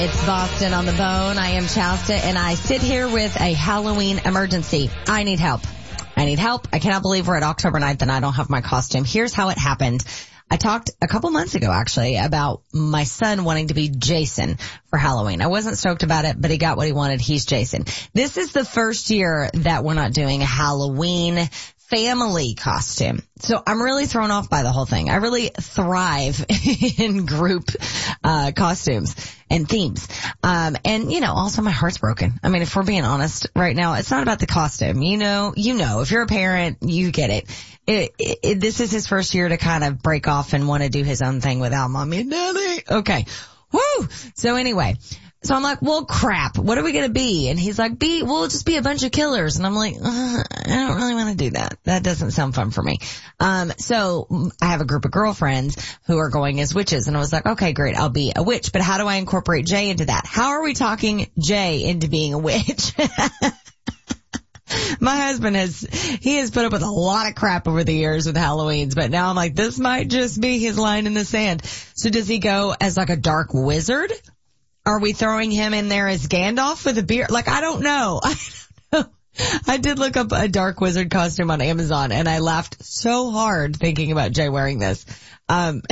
It's Boston on the Bone. I am Shasta, and I sit here with a Halloween emergency. I need help. I cannot believe we're at October 9th and I don't have my costume. Here's how it happened. I talked a couple months ago, actually, about my son wanting to be Jason for Halloween. I wasn't stoked about it, but he got what he wanted. He's Jason. This is the first year that we're not doing a Halloween family costume. So I'm really thrown off by the whole thing. I really thrive in group costumes and themes. And also my heart's broken. I mean, if we're being honest right now, it's not about the costume. You know, if you're a parent, you get it. This is his first year to kind of break off and want to do his own thing without mommy and daddy. Okay. Woo! So anyway. So I'm like, well, crap, what are we going to be? And he's like, we'll just be a bunch of killers. And I'm like, I don't really want to do that. That doesn't sound fun for me. So I have a group of girlfriends who are going as witches. And I was like, okay, great, I'll be a witch. But how do I incorporate Jay into that? How are we talking Jay into being a witch? My husband has put up with a lot of crap over the years with Halloweens, but now I'm like, this might just be his line in the sand. So does he go as like a dark wizard? Are we throwing him in there as Gandalf with a beard? Like, I don't know. I did look up a dark wizard costume on Amazon and I laughed so hard thinking about Jay wearing this. So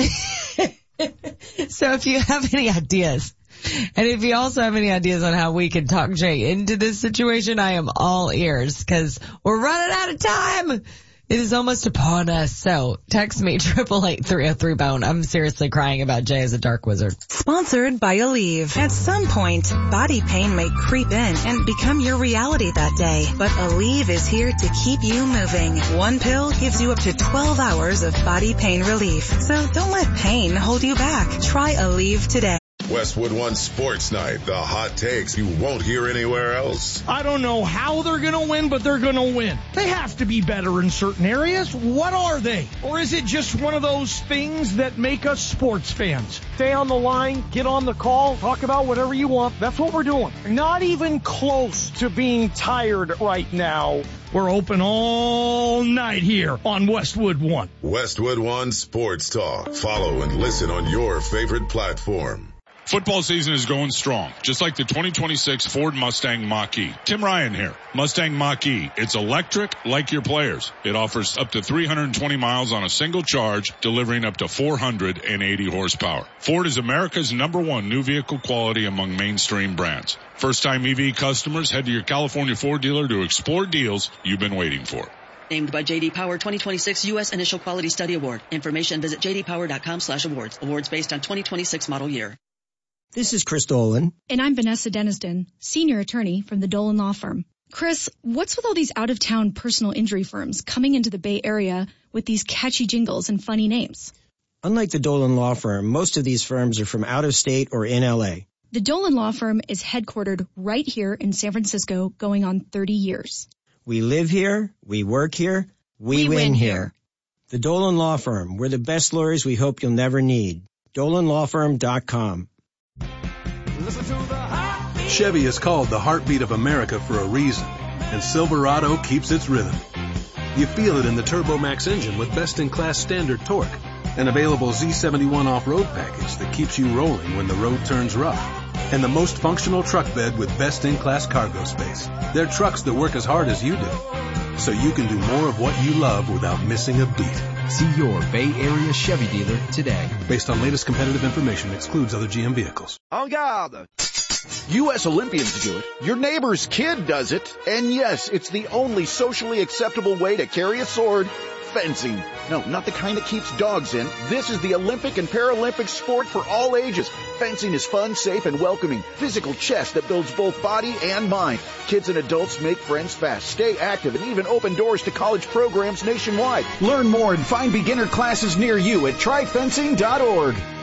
if you have any ideas, and if you also have any ideas on how we can talk Jay into this situation, I am all ears because we're running out of time. It is almost upon us. So text me 888-303-BONE. I'm seriously crying about Jay as a dark wizard. Sponsored by Aleve. At some point, body pain may creep in and become your reality that day. But Aleve is here to keep you moving. One pill gives you up to 12 hours of body pain relief. So don't let pain hold you back. Try Aleve today. Westwood One Sports Night. The hot takes you won't hear anywhere else. I don't know how they're going to win, but they're going to win. They have to be better in certain areas. What are they? Or is it just one of those things that make us sports fans? Stay on the line, get on the call, talk about whatever you want. That's what we're doing. Not even close to being tired right now. We're open all night here on Westwood One. Westwood One Sports Talk. Follow and listen on your favorite platform. Football season is going strong, just like the 2026 Ford Mustang Mach-E. Tim Ryan here. Mustang Mach-E. It's electric like your players. It offers up to 320 miles on a single charge, delivering up to 480 horsepower. Ford is America's #1 new vehicle quality among mainstream brands. First-time EV customers, head to your California Ford dealer to explore deals you've been waiting for. Named by J.D. Power 2026 U.S. Initial Quality Study Award. Information visit jdpower.com/awards. Awards based on 2026 model year. This is Chris Dolan. And I'm Vanessa Deniston, senior attorney from the Dolan Law Firm. Chris, what's with all these out-of-town personal injury firms coming into the Bay Area with these catchy jingles and funny names? Unlike the Dolan Law Firm, most of these firms are from out of state or in L.A. The Dolan Law Firm is headquartered right here in San Francisco, going on 30 years. We live here, we work here, we win here. The Dolan Law Firm. We're the best lawyers we hope you'll never need. DolanLawFirm.com. Chevy is called the heartbeat of America for a reason, and Silverado keeps its rhythm. You feel it in the TurboMax engine with best-in-class standard torque, an available Z71 off-road package that keeps you rolling when the road turns rough, and the most functional truck bed with best-in-class cargo space. They're trucks that work as hard as you do, so you can do more of what you love without missing a beat. See your Bay Area Chevy dealer today. Based on latest competitive information, excludes other GM vehicles. En garde! U.S. Olympians do it. Your neighbor's kid does it. And yes, it's the only socially acceptable way to carry a sword. Fencing. No, not the kind that keeps dogs in. This is the Olympic and Paralympic sport for all ages. Fencing is fun, safe, and welcoming. Physical chess that builds both body and mind. Kids and adults make friends fast, stay active, and even open doors to college programs nationwide. Learn more and find beginner classes near you at tryfencing.org.